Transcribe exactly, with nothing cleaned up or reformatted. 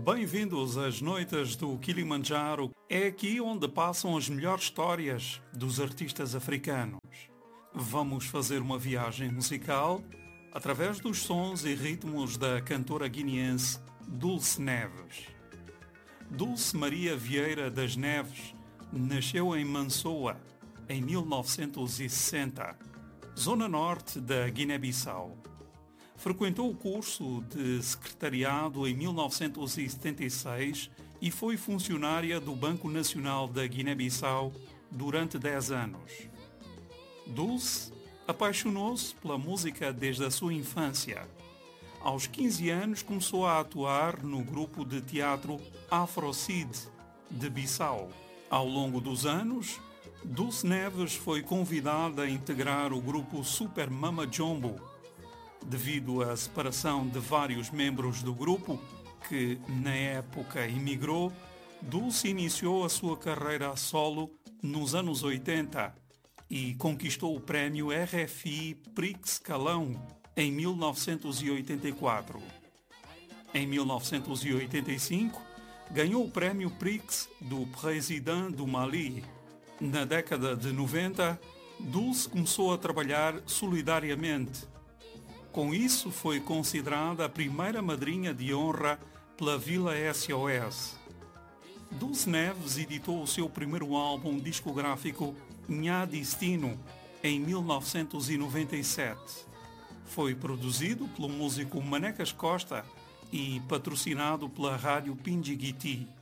Bem-vindos às noites do Kilimanjaro. É aqui onde passam as melhores histórias dos artistas africanos. Vamos fazer uma viagem musical através dos sons e ritmos da cantora guineense Dulce Neves. Dulce Maria Vieira das Neves nasceu em Mansoa em mil novecentos e sessenta, zona norte da Guiné-Bissau. Frequentou o curso de secretariado em mil novecentos e setenta e seis e foi funcionária do Banco Nacional da Guiné-Bissau durante dez anos. Dulce apaixonou-se pela música desde a sua infância. Aos quinze anos começou a atuar no grupo de teatro Afrocid de Bissau. Ao longo dos anos, Dulce Neves foi convidada a integrar o grupo Super Mama Jumbo. Devido à separação de vários membros do grupo, que na época emigrou, Dulce iniciou a sua carreira a solo nos anos oitenta e conquistou o prémio R F I Prix Calão em mil novecentos e oitenta e quatro. Em mil novecentos e oitenta e cinco, ganhou o prémio Prix do Président do Mali. Na década de noventa, Dulce começou a trabalhar solidariamente. Com isso, foi considerada a primeira madrinha de honra pela Vila S O S. Dulce Neves editou o seu primeiro álbum discográfico Nha Destino em mil novecentos e noventa e sete. Foi produzido pelo músico Manecas Costa e patrocinado pela rádio Pindiguiti.